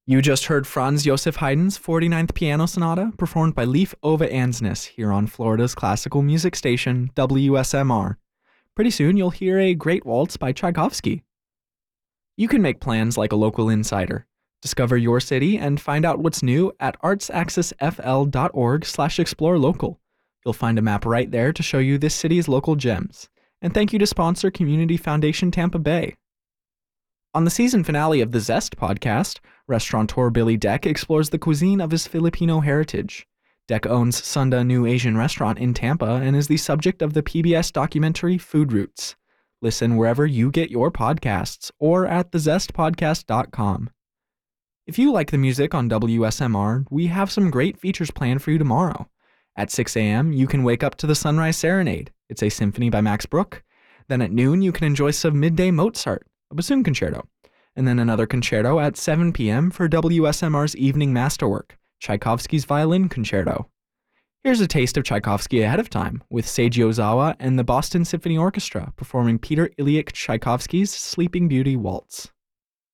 You just heard Franz Josef Haydn's 49th Piano Sonata, performed by Leif Ove Ansnes here on Florida's classical music station, WSMR. Pretty soon you'll hear a Great Waltz by Tchaikovsky. You can make plans like a local insider. Discover your city and find out what's new at artsaccessfl.org/exploralocal. You'll find a map right there to show you this city's local gems. And thank you to sponsor Community Foundation Tampa Bay. On the season finale of the Zest podcast, restaurateur Billy Deck explores the cuisine of his Filipino heritage. Deck owns Sunda New Asian Restaurant in Tampa and is the subject of the PBS documentary Food Roots. Listen wherever you get your podcasts or at thezestpodcast.com. If you like the music on WSMR, we have some great features planned for you tomorrow. At 6 a.m., you can wake up to the Sunrise Serenade. It's a symphony by Max Bruch. Then at noon, you can enjoy some midday Mozart, a bassoon concerto. And then another concerto at 7 p.m. for WSMR's evening masterwork, Tchaikovsky's Violin Concerto. Here's a taste of Tchaikovsky ahead of time, with Seiji Ozawa and the Boston Symphony Orchestra performing Peter Ilyich Tchaikovsky's Sleeping Beauty Waltz.